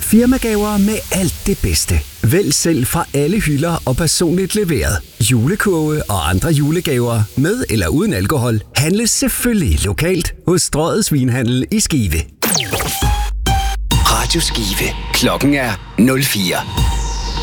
Firmagaver med alt det bedste. Vælg selv fra alle hylder og personligt leveret. Julekurve og andre julegaver med eller uden alkohol handles selvfølgelig lokalt hos Strøget Svinhandel i Skive. Radio Skive. Klokken er 04.